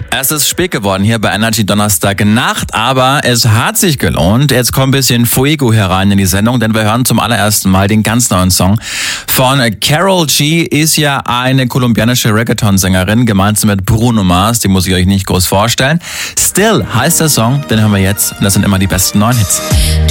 Es ist spät geworden hier bei Energy Donnerstag Nacht, aber es hat sich gelohnt. Jetzt kommt ein bisschen Fuego herein in die Sendung, denn wir hören zum allerersten Mal den ganz neuen Song von Karol G. Ist ja eine kolumbianische Reggaeton-Sängerin, gemeinsam mit Bruno Mars, die muss ich euch nicht groß vorstellen. Still heißt der Song, den hören wir jetzt und das sind immer die besten neuen Hits.